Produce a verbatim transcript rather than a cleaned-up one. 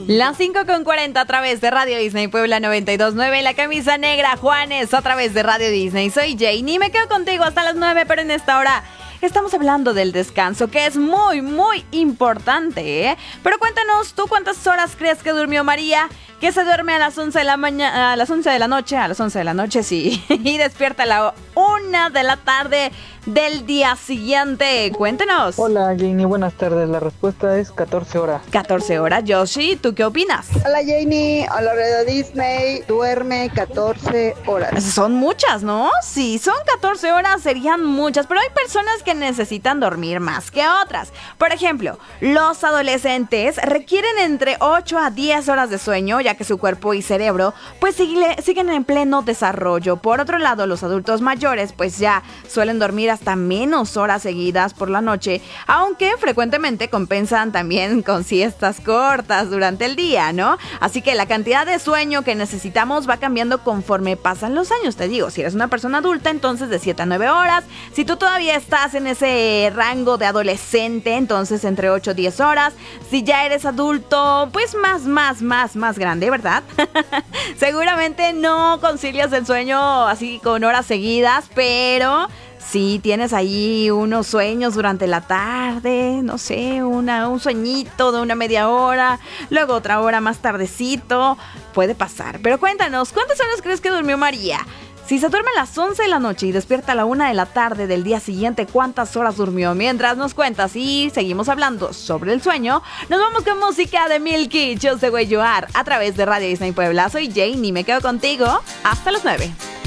Las cinco con cuarenta a través de Radio Disney Puebla noventa y dos punto nueve. La camisa negra, Juanes, a través de Radio Disney. Soy Jane y me quedo contigo hasta las nueve, pero en esta hora estamos hablando del descanso, que es muy, muy importante, ¿eh? Pero cuéntanos, ¿tú cuántas horas crees que durmió María? Que se duerme a las once de la mañana, a las once de la noche, a las once de la noche, sí, y despierta a la una de la tarde del día siguiente. Cuéntenos. Hola, Janie, buenas tardes. La respuesta es catorce horas. catorce horas, Yoshi, ¿tú qué opinas? Hola, Janie. Hola, Radio Disney. Duerme catorce horas. Son muchas, ¿no? Sí, son catorce horas, serían muchas, pero hay personas que necesitan dormir más que otras. Por ejemplo, los adolescentes requieren entre ocho a diez horas de sueño, ya que su cuerpo y cerebro pues sigue, siguen en pleno desarrollo. Por otro lado, los adultos mayores pues ya suelen dormir hasta menos horas seguidas por la noche, aunque frecuentemente compensan también con siestas cortas durante el día, ¿no? Así que la cantidad de sueño que necesitamos va cambiando conforme pasan los años. Te digo, si eres una persona adulta, entonces de siete a nueve horas. Si tú todavía estás en ese rango de adolescente, entonces entre ocho a diez horas. Si ya eres adulto, pues más, más, más, más grande, ¿verdad? Seguramente no concilias el sueño así con horas seguidas, pero si tienes ahí unos sueños durante la tarde, no sé, una, un sueñito de una media hora, luego otra hora más tardecito, puede pasar. Pero cuéntanos, ¿cuántas horas crees que durmió María? Si se duerme a las once de la noche y despierta a la una de la tarde del día siguiente, ¿cuántas horas durmió? Mientras nos cuentas y seguimos hablando sobre el sueño, nos vamos con música de Milky, Just the Way You Are, a través de Radio Disney Puebla. Soy Jane y me quedo contigo hasta las nueve.